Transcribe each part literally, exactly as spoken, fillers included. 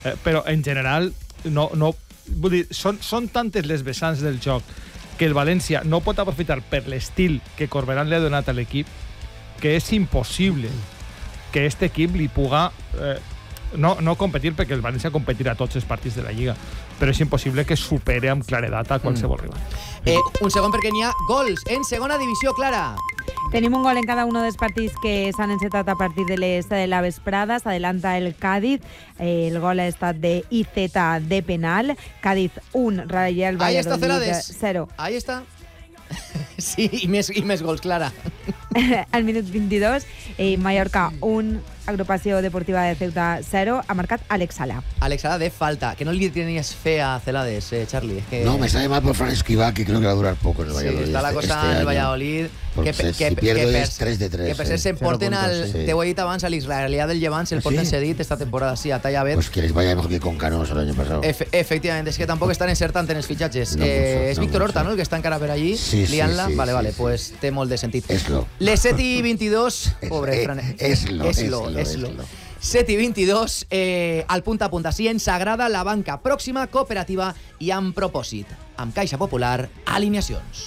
eh, però en general no, no, vull dir, són, són tantes les vessants del joc que el València no pot aprofitar per l'estil que Corberán li ha donat a l'equip, que és impossible que aquest equip li puga eh, no, no competir, perquè el València competirà tots els partits de la Lliga, però és impossible que supere amb claredat a qualsevol mm. rival. Eh, un segon, perquè n'hi ha gols en segona divisió, Clara. Tenim un gol en cada uno dels partits que s'han encetat a partir de les de la vesprada. S'adelanta el Cádiz. Eh, el gol ha estat de I Z de penal. Cádiz un, Real Valladolid cero. Ahí està. Sí, i més, i més gols, Clara. Al minut vint-i-dos, eh, Mallorca un, Agrupació Deportiva de Ceuta cero. Ha marcat Alex Sala. Alex Sala de falta. Que no le tenías fe a Celades, eh, Charlie. Es que... No, me sale mal por Fran Escribá, que creo que va a durar poco en el Valladolid. Sí, está la cosa este, en el este Valladolid. Que, que, si que, pierdo que es tres de tres. Que per ser eh. s'emporten al... Sí. Te ho he dit abans, a l'Israelià del Llevant, se'l ¿Ah, porten sí? cedit esta temporada, sí, a talla bet. Pues que les vaya mejor que con Canosa el año pasado. Efe, efectivamente, es que tampoc estan encertant en els fitxatges. No eh, mucho, és no Víctor mucho. Horta, no?, el que està encara per allí, Sí, sí, liant-la. sí, vale, sí, vale, sí. pues té molt de sentit. És-lo. Les set i vint-i-dos... Pobre, Eh, Fran. és-lo, és-lo, és-lo, és-lo. és-lo. set i vint-i-dos, eh, al punt a punt. Així ens agrada la banca pròxima, cooperativa i amb propòsit. Amb Caixa Popular, alineacions.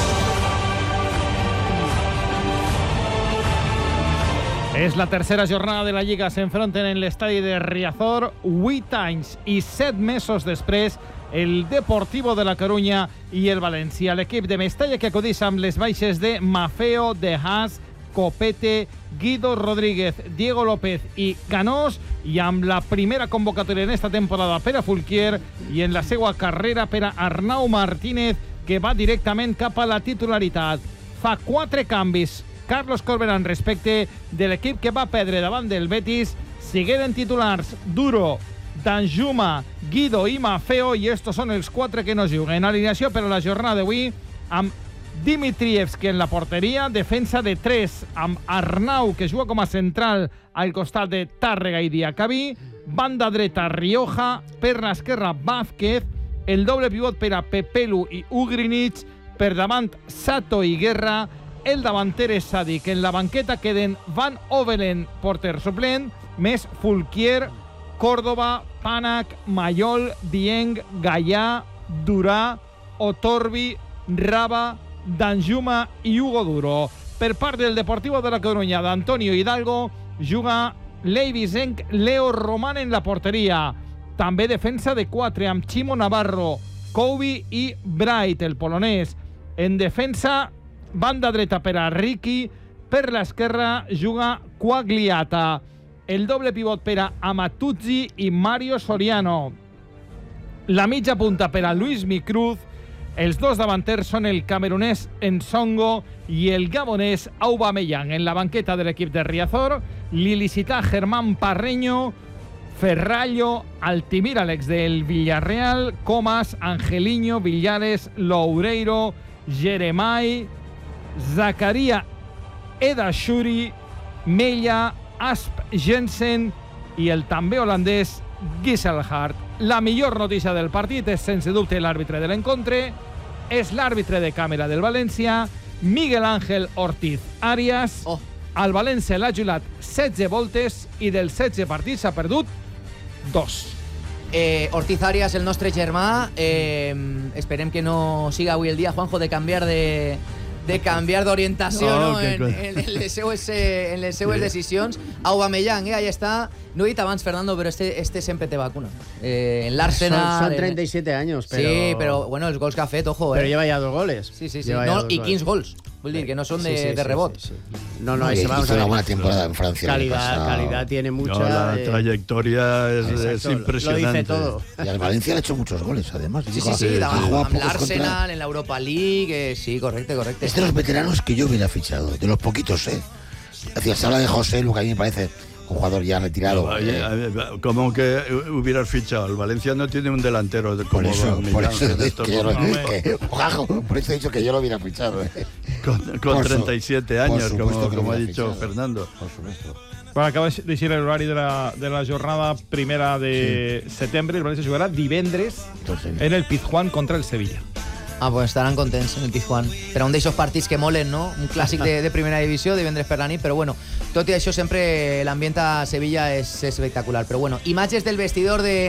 És la tercera jornada de la Lliga. S'enfronten en l'estadi de Riazor vuit anys i set mesos després el Deportivo de la Coruña i el València. L'equip de Mestalla que acudeix amb les baixes de Mafeo, De Haas, Copete, Guido Rodríguez, Diego López i Canós, i amb la primera convocatòria en esta temporada per a Fulquier i en la seva carrera per a Arnau Martínez, que va directament cap a la titularitat. Fa quatre canvis Carlos Corberán respecte de l'equip que va perdre davant del Betis. Sigueren titulars Duro, Danjuma, Guido i Mafeo, i estos són els quatre que no juguen. Alineació per a la jornada d'avui amb Dimitrievski en la porteria, defensa de tres amb Arnau, que juga com a central al costat de Tàrrega i Diacabí, banda dreta Rioja, per l'esquerra Vázquez, el doble pivot per a Pepelu i Ugrinic, per davant Sato i Guerra, el davanter és Sadik. En la banqueta queden Van Ovelen, porter suplent, més Fulquier, Córdoba, Pànec, Mayol, Dieng, Gallà, Durà, Otorbi, Raba, Danjuma i Hugo Duro. Per part del Deportivo de la Coruña d'Antonio Hidalgo, juga Leivisenc, Leo Roman en la porteria. També defensa de quatre amb Chimo Navarro, Kobe i Bright, el polonès. En defensa, banda dreta per a Ricky, per l'esquerra juga Quagliata. El doble pivot per a Amatuzzi i Mario Soriano. La mitja punta per a Luis Micruz. Els dos davanters són el camerunès Ensongo i el gabonès Aubameyang. En la banqueta de l'equip de Riazor, l'ilicità Germán Parreño, Ferrallo, Altimir Alex del Villarreal, Comas, Angelino, Villares, Loureiro, Jeremai, Zakaria Edashuri, Mella, Asp Jensen i el també holandès Gisselhart. La millor notícia del partit és, sense dubte, l'àrbitre de l'encontre. És l'àrbitre de càmera del València, Miguel Ángel Ortiz Arias. Oh. Al València l'ha jugat setze voltes i dels setze partits s'ha perdut dos. Eh, Ortiz Arias, el nostre germà, eh, esperem que no siga avui el dia, Juanjo, de canviar de, de canviar d'orientació, no, no? En, en, en les seues, eh, en les seues sí. decisions. Aubameyang, eh, ahí està. No he dit abans, Fernando, però este, este sempre te vacuna. Eh, en l'Arsenal... Son, son treinta y siete años, pero... Sí, pero bueno, els gols que ha fet, ojo, eh. Pero lleva ya dos goles. Sí, sí, sí. Lleva No, dos y goles. quinze gols. Vull dir que no son de, Sí, sí, de sí, rebot. sí, sí. No, no, No, ese, hizo vamos a una ver. buena temporada en Francia. el año Calidad, pasado. calidad tiene mucha. No, la eh, trayectoria es, exacto, es impresionante. Lo dice todo. Y al Valencia le ha hecho muchos goles, además. Sí, sí, Ha- sí, sí, davant, ha jugado amb pocos l'Arsenal, contra- en l'Europa League, eh, sí, correcte, correcte. Es de los veteranos que yo hubiera fichado, de los poquitos, ¿eh? Es decir, se habla de José Lu, que a mí me parece un jugador ya retirado. No, eh, eh, como que hubieras fichado. El Valencia no tiene un delantero de- Por como eso, Miguel por eso, Ángel, he esto dicho que yo no- lo- que- Ojajo, por eso he dicho que yo lo hubiera fichado. ¿eh? con, con Por su- treinta y siete por años, supuesto como, que como lo ha hubiera dicho fichado. Fernando. Por supuesto. Bueno, acaba de deixar l'horari de, la, de la jornada primera de sí. setembre. El València jugarà divendres Entonces, en el Pizjuán contra el Sevilla. Ah, pues estaran contents en el Pizjuán. Però un d'aixòs partits que molen, no? Un clàssic de, de primera divisió, divendres per la nit, però bueno, tot i això sempre l'ambient a Sevilla és espectacular. Però bueno, imatges del vestidor de